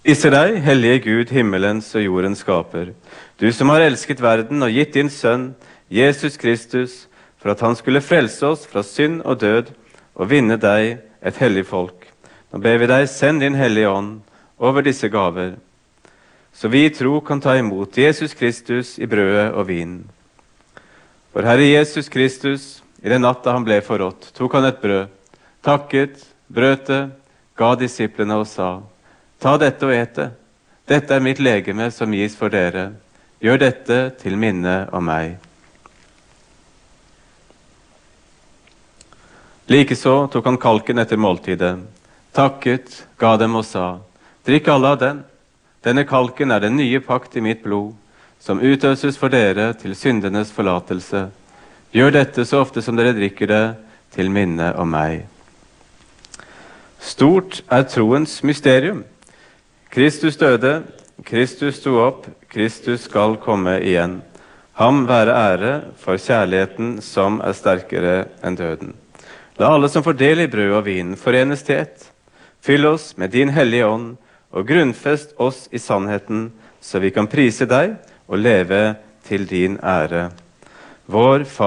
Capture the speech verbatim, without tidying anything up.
Priser deg, hellige Gud, himmelens og jordens skaper, du som har elsket verden og gitt din sønn, Jesus Kristus, for at han skulle frelse oss fra synd og død og vinne deg et hellig folk. Nå ber vi deg, send din hellige ånd over disse gaver, så vi i tro kan ta imot Jesus Kristus i brødet og vinen. For Herre Jesus Kristus, i den natta han ble forrådt, tok han et brød, takket, brøt det, ga disiplene og sa: Ta dette og et det. Dette er mitt legeme som gis for dere. Gjør dette til minne om meg. Likeså tok han kalken etter måltidet, takket, ga dem og sa: Drikk alle av den. Denne kalken er den nye pakt i mitt blod, som utøses for dere til syndenes forlatelse. Gjør dette så ofte som dere drikker det, til minne om meg. Stort er troens mysterium. Kristus døde, Kristus sto opp, Kristus skal komme igjen. Ham være ære for kjærligheten som er sterkere enn døden. La alle som får del i brød og vin forenes til ett. Fyll oss med din hellige ånd, og grunnfest oss i sannheten, så vi kan prise deg og leve til din ære. Vår Far